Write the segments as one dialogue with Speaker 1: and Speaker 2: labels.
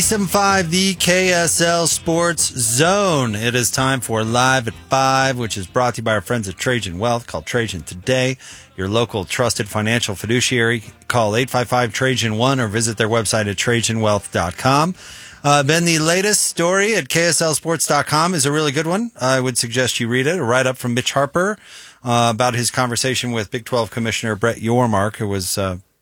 Speaker 1: 97.5, the KSL Sports Zone. It is time for Live at 5, which is brought to you by our friends at Trajan Wealth. Call Trajan today, your local trusted financial fiduciary. Call 855-TRAJAN-1 or visit their website at TrajanWealth.com. Ben, the latest story at KSLSports.com is a really good one. I would suggest you read it. A write-up from Mitch Harper about his conversation with Big 12 Commissioner Brett Yormark, who was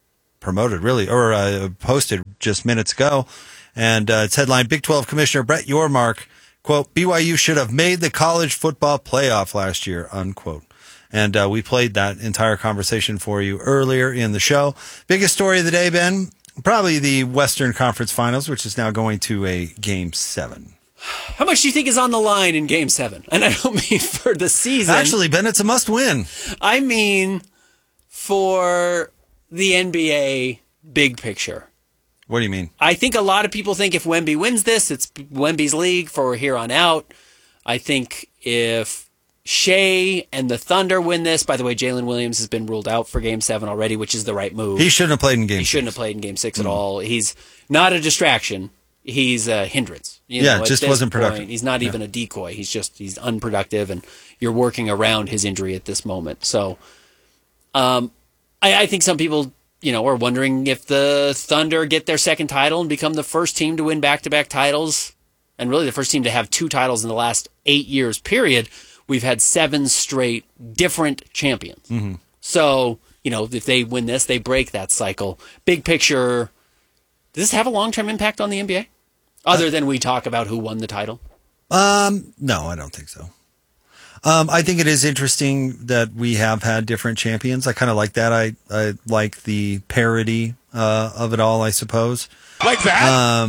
Speaker 1: posted just minutes ago. And it's headline, Big 12 Commissioner Brett Yormark, quote, BYU should have made the college football playoff last year, unquote. And we played that entire conversation for you earlier in the show. Biggest story of the day, Ben, probably the Western Conference Finals, which is now going to a Game 7.
Speaker 2: How much do you think is on the line in Game 7? And I don't mean for the season.
Speaker 1: Actually, Ben, it's a must-win.
Speaker 2: I mean for the NBA big picture.
Speaker 1: What do you mean?
Speaker 2: I think a lot of people think if Wemby wins this, it's Wemby's league for here on out. I think if Shea and the Thunder win this, by the way, Jalen Williams has been ruled out for Game 7 already, which is the right move.
Speaker 1: He shouldn't have played in Game 6.
Speaker 2: He shouldn't have played in Game 6 at all. He's not a distraction. He's a hindrance.
Speaker 1: It just wasn't productive.
Speaker 2: He's not even a decoy. He's unproductive, and you're working around his injury at this moment. So I think some people are wondering if the Thunder get their second title and become the first team to win back-to-back titles, and really the first team to have 2 titles in the last 8 years, period. We've had 7 straight different champions. Mm-hmm. So, if they win this, they break that cycle. Big picture, does this have a long-term impact on the NBA? Other than we talk about who won the title?
Speaker 1: No, I don't think so. I think it is interesting that we have had different champions. I kind of like that. I like the parody of it all, I suppose.
Speaker 3: Like that?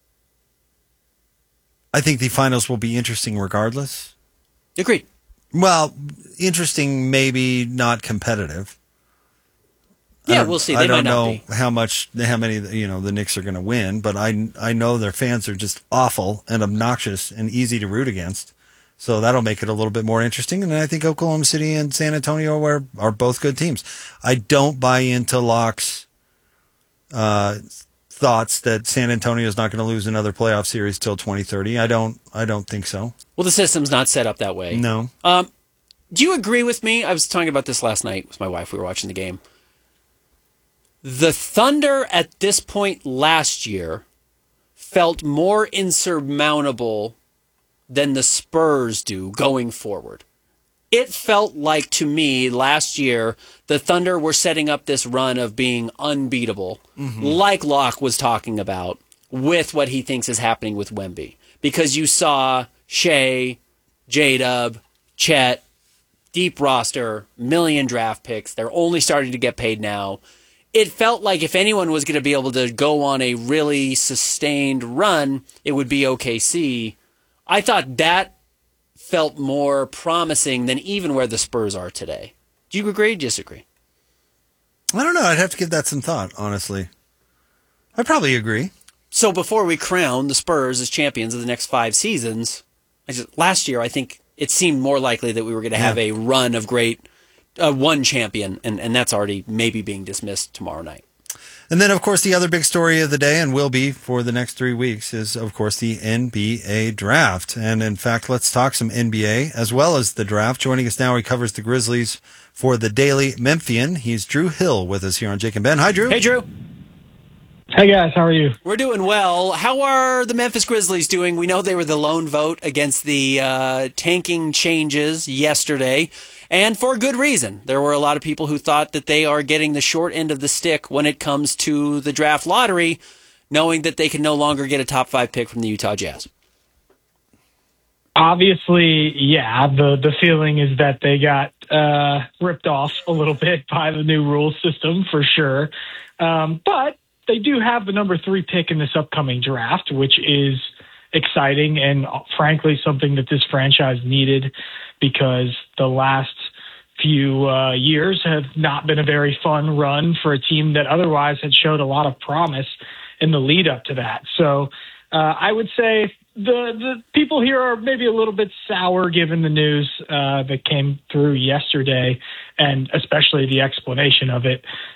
Speaker 1: I think the finals will be interesting regardless.
Speaker 2: Agreed.
Speaker 1: Well, interesting, maybe not competitive.
Speaker 2: Yeah, we'll see. They
Speaker 1: I don't
Speaker 2: might not
Speaker 1: know
Speaker 2: be.
Speaker 1: how many the Knicks are going to win, but I know their fans are just awful and obnoxious and easy to root against. So that'll make it a little bit more interesting. And I think Oklahoma City and San Antonio are both good teams. I don't buy into Locke's thoughts that San Antonio is not going to lose another playoff series till 2030. I don't think so.
Speaker 2: Well, the system's not set up that way.
Speaker 1: No.
Speaker 2: Do you agree with me? I was talking about this last night with my wife. We were watching the game. The Thunder at this point last year felt more insurmountable than the Spurs do going forward. It felt like, to me, last year, the Thunder were setting up this run of being unbeatable, like Locke was talking about, with what he thinks is happening with Wemby. Because you saw Shea, J-Dub, Chet, deep roster, million draft picks. They're only starting to get paid now. It felt like if anyone was going to be able to go on a really sustained run, it would be OKC. I thought that felt more promising than even where the Spurs are today. Do you agree or disagree?
Speaker 1: I don't know. I'd have to give that some thought, honestly. I probably agree.
Speaker 2: So before we crown the Spurs as champions of the next 5 seasons, last year I think it seemed more likely that we were going to have a run of great one champion, and that's already maybe being dismissed tomorrow night.
Speaker 1: And then, of course, the other big story of the day, and will be for the next 3 weeks, is, of course, the NBA draft. And, in fact, let's talk some NBA as well as the draft. Joining us now, he covers the Grizzlies for the Daily Memphian. He's Drew Hill with us here on Jake and Ben. Hi, Drew.
Speaker 2: Hey, Drew.
Speaker 4: Hey, guys. How are you?
Speaker 2: We're doing well. How are the Memphis Grizzlies doing? We know they were the lone vote against the tanking changes yesterday, and for good reason. There were a lot of people who thought that they are getting the short end of the stick when it comes to the draft lottery, knowing that they can no longer get a top 5 pick from the Utah Jazz.
Speaker 4: Obviously, yeah, the feeling is that they got ripped off a little bit by the new rule system, for sure. But they do have the number 3 pick in this upcoming draft, which is exciting and, frankly, something that this franchise needed because the last few years have not been a very fun run for a team that otherwise had showed a lot of promise in the lead up to that. So I would say the people here are maybe a little bit sour given the news that came through yesterday, and especially the explanation of it.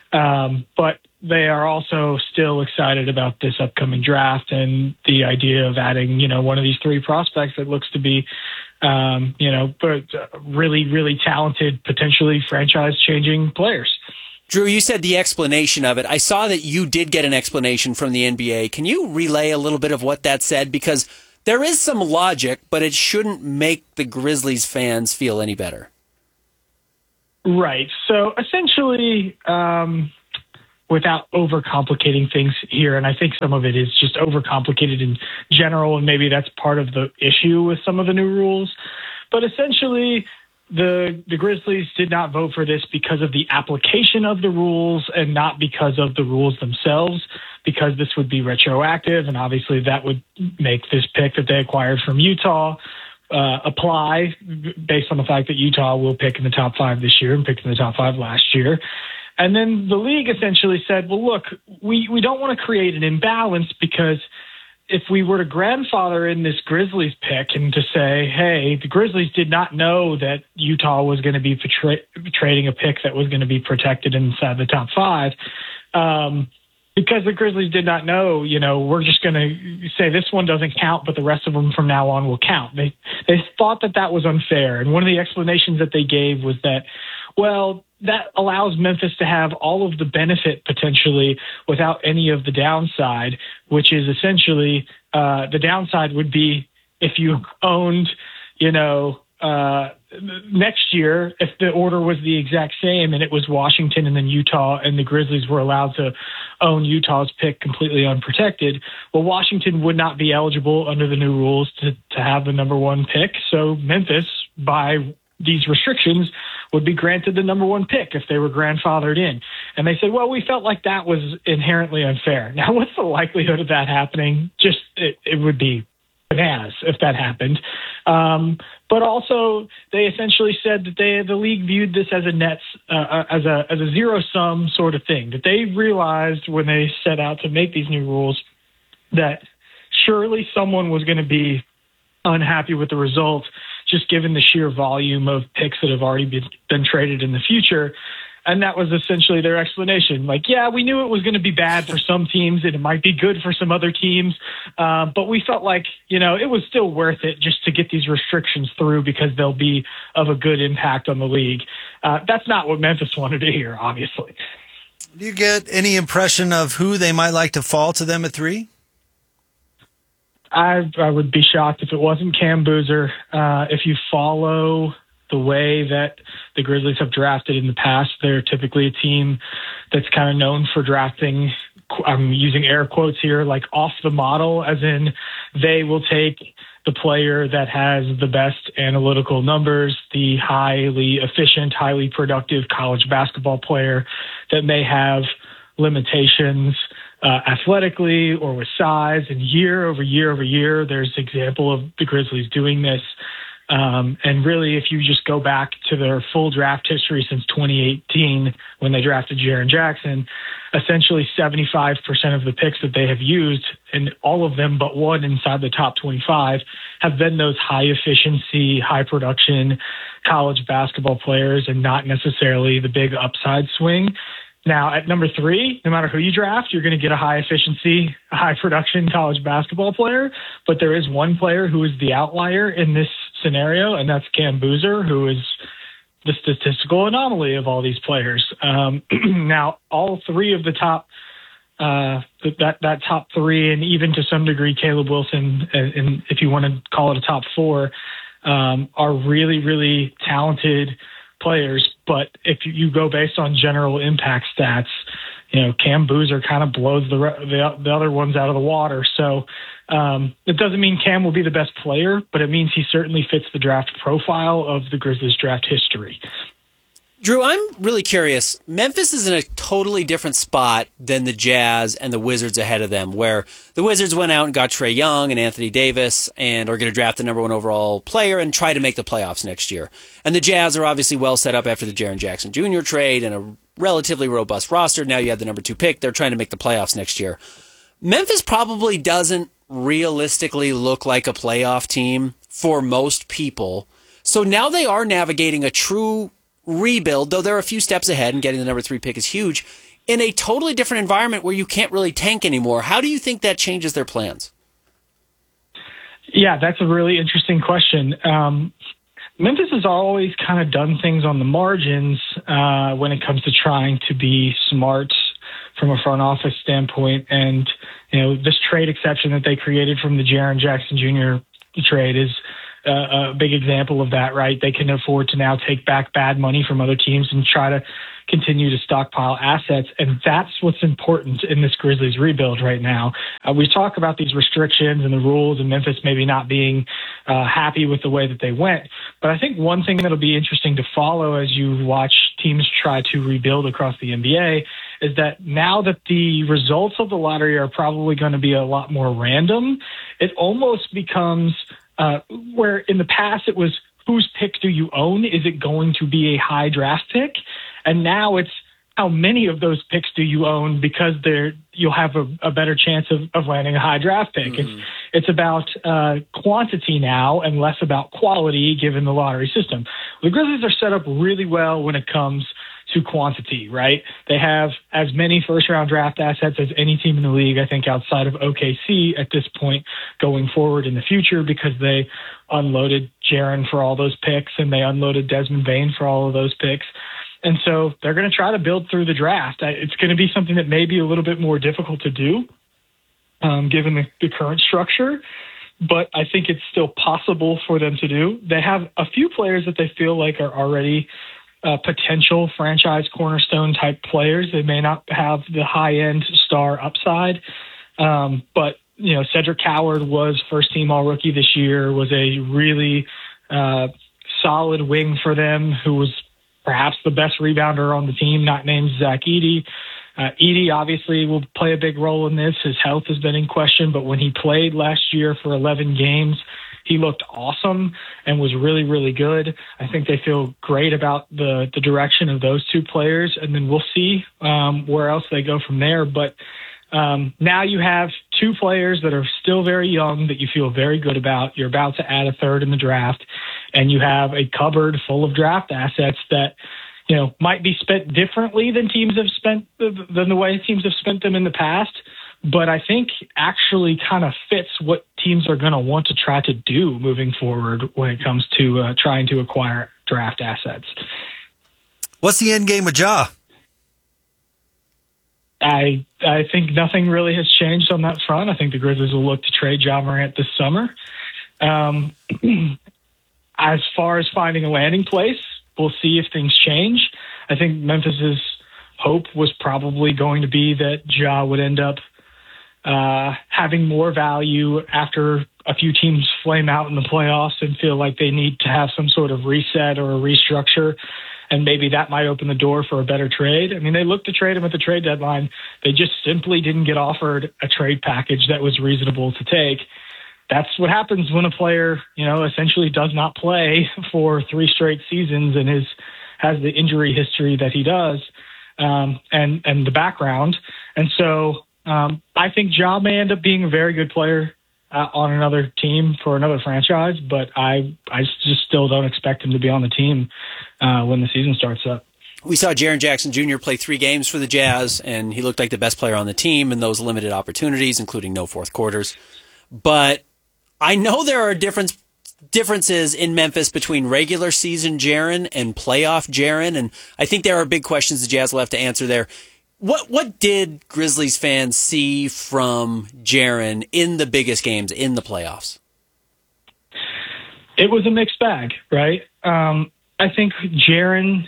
Speaker 4: But they are also still excited about this upcoming draft and the idea of adding, one of these three prospects that looks to be, but really, really talented, potentially franchise-changing players.
Speaker 2: Drew, you said the explanation of it. I saw that you did get an explanation from the NBA. Can you relay a little bit of what that said? Because there is some logic, but it shouldn't make the Grizzlies fans feel any better.
Speaker 4: Right. So essentially, without overcomplicating things here, and I think some of it is just overcomplicated in general, and maybe that's part of the issue with some of the new rules. But essentially, the Grizzlies did not vote for this because of the application of the rules and not because of the rules themselves, because this would be retroactive, and obviously that would make this pick that they acquired from Utah apply based on the fact that Utah will pick in the top 5 this year and picked in the top 5 last year. And then the league essentially said, well, look, we don't want to create an imbalance, because if we were to grandfather in this Grizzlies pick and to say, hey, the Grizzlies did not know that Utah was going to be trading a pick that was going to be protected inside the top 5, because the Grizzlies did not know, we're just going to say this one doesn't count, but the rest of them from now on will count. They thought that was unfair. And one of the explanations that they gave was that, well, that allows Memphis to have all of the benefit potentially without any of the downside, which is essentially the downside would be if you owned, next year, if the order was the exact same and it was Washington and then Utah and the Grizzlies were allowed to own Utah's pick completely unprotected, well, Washington would not be eligible under the new rules to have the number 1 pick. So Memphis, by these restrictions, would be granted the number 1 pick if they were grandfathered in. And they said, well, we felt like that was inherently unfair. Now, what's the likelihood of that happening? Just it would be bananas if that happened. But also, they essentially said that the league viewed this as as a zero sum sort of thing. That they realized when they set out to make these new rules that surely someone was going to be unhappy with the result, just given the sheer volume of picks that have already been traded in the future. And that was essentially their explanation. Like, yeah, we knew it was going to be bad for some teams and it might be good for some other teams. But we felt like, it was still worth it just to get these restrictions through because they'll be of a good impact on the league. That's not what Memphis wanted to hear, obviously.
Speaker 1: Do you get any impression of who they might like to fall to them at 3?
Speaker 4: I would be shocked if it wasn't Cam Boozer. If you follow the way that the Grizzlies have drafted in the past, they're typically a team that's kind of known for drafting, I'm using air quotes here, like off the model, as in they will take the player that has the best analytical numbers, the highly efficient, highly productive college basketball player that may have limitations athletically or with size, and year over year over year, there's an example of the Grizzlies doing this. And really, if you just go back to their full draft history since 2018, when they drafted Jaren Jackson, essentially 75% of the picks that they have used, and all of them but one inside the top 25, have been those high efficiency, high production college basketball players and not necessarily the big upside swing. Now, at number 3, no matter who you draft, you're going to get a high efficiency, high production college basketball player. But there is one player who is the outlier in this scenario, and that's Cam Boozer, who is the statistical anomaly of all these players. Now, all 3 of the top, that top 3, and even to some degree Caleb Wilson, and if you want to call it a top 4, are really, really talented players. But if you go based on general impact stats, Cam Boozer kind of blows the other ones out of the water. So it doesn't mean Cam will be the best player, but it means he certainly fits the draft profile of the Grizzlies draft history.
Speaker 2: Drew, I'm really curious. Memphis is in a totally different spot than the Jazz and the Wizards ahead of them, where the Wizards went out and got Trae Young and Anthony Davis and are going to draft the number 1 overall player and try to make the playoffs next year. And the Jazz are obviously well set up after the Jaren Jackson Jr. trade and a relatively robust roster. Now you have the number 2 pick. They're trying to make the playoffs next year. Memphis probably doesn't realistically look like a playoff team for most people. So now they are navigating a true rebuild, though they're a few steps ahead, and getting the number 3 pick is huge. in a totally different environment where you can't really tank anymore. How do you think that changes their plans?
Speaker 4: Yeah, that's a really interesting question. Memphis has always kind of done things on the margins when it comes to trying to be smart from a front office standpoint. And, this trade exception that they created from the Jaren Jackson Jr. trade is a big example of that, right? They can afford to now take back bad money from other teams and try to continue to stockpile assets. And that's what's important in this Grizzlies rebuild right now. We talk about these restrictions and the rules and Memphis maybe not being happy with the way that they went. But I think one thing that'll be interesting to follow as you watch teams try to rebuild across the NBA is that now that the results of the lottery are probably going to be a lot more random, it almost becomes where in the past it was whose pick do you own? Is it going to be a high draft pick? And now it's how many of those picks do you own because you'll have a better chance of landing a high draft pick. It's about quantity now and less about quality given the lottery system. The Grizzlies are set up really well when it comes to quantity, right? They have as many first-round draft assets as any team in the league, I think, outside of OKC at this point going forward in the future because they unloaded Jaren for all those picks and they unloaded Desmond Bane for all of those picks. And so they're going to try to build through the draft. It's going to be something that may be a little bit more difficult to do given the current structure, but I think it's still possible for them to do. They have a few players that they feel like are already potential franchise cornerstone type players. They may not have the high end star upside, but Cedric Howard was first team all rookie this year, was a really solid wing for them who was perhaps the best rebounder on the team, not named Zach Edey. Edey obviously will play a big role in this. His health has been in question, but when he played last year for 11 games, he looked awesome and was really, really good. I think they feel great about the direction of those two players, and then we'll see where else they go from there. But now you have two players that are still very young that you feel very good about. You're about to add a third in the draft, and you have a cupboard full of draft assets that might be spent differently than than the way teams have spent them in the past. But I think actually kind of fits what teams are going to want to try to do moving forward when it comes to trying to acquire draft assets.
Speaker 1: What's the end game with Ja?
Speaker 4: I think nothing really has changed on that front. I think the Grizzlies will look to trade Ja Morant this summer. As far as finding a landing place, we'll see if things change. I think Memphis's hope was probably going to be that Ja would end up having more value after a few teams flame out in the playoffs and feel like they need to have some sort of reset or a restructure. And maybe that might open the door for a better trade. I mean, they looked to trade him at the trade deadline. They just simply didn't get offered a trade package that was reasonable to take. That's what happens when a player, essentially does not play for 3 straight seasons and has the injury history that he does, and the background. And so I think Ja may end up being a very good player on another team for another franchise, but I just still don't expect him to be on the team when the season starts up.
Speaker 2: We saw Jaren Jackson Jr. play 3 games for the Jazz, and he looked like the best player on the team in those limited opportunities, including no fourth quarters. But I know there are differences in Memphis between regular season Jaren and playoff Jaren, and I think there are big questions the Jazz will have to answer there. What did Grizzlies fans see from Jaren in the biggest games in the playoffs?
Speaker 4: It was a mixed bag, right? I think Jaren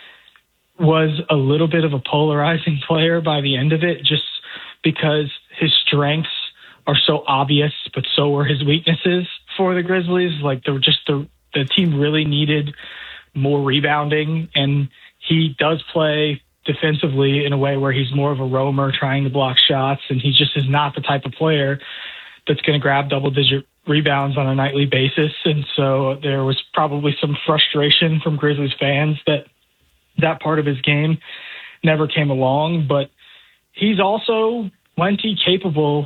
Speaker 4: was a little bit of a polarizing player by the end of it, just because his strengths are so obvious, but so were his weaknesses for the Grizzlies. Like the team really needed more rebounding, and he does play defensively in a way where he's more of a roamer trying to block shots, and he just is not the type of player that's going to grab double-digit rebounds on a nightly basis. And so there was probably some frustration from Grizzlies fans that part of his game never came along, but he's also plenty capable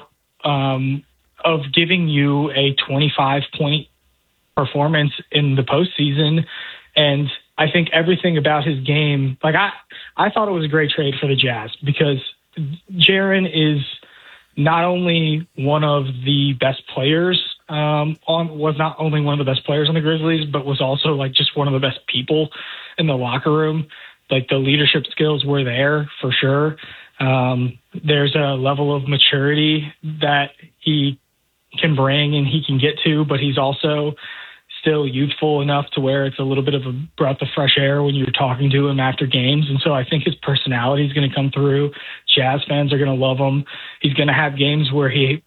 Speaker 4: of giving you a 25-point performance in the postseason. And I think everything about his game, like I thought it was a great trade for the Jazz because Jaren is not only one of the best players was not only one of the best players on the Grizzlies, but was also like just one of the best people in the locker room. Like the leadership skills were there for sure. There's a level of maturity that he can bring and he can get to, but he's also still youthful enough to where it's a little bit of a breath of fresh air when you're talking to him after games. And so I think his personality is going to come through. Jazz fans are going to love him. He's going to have games where he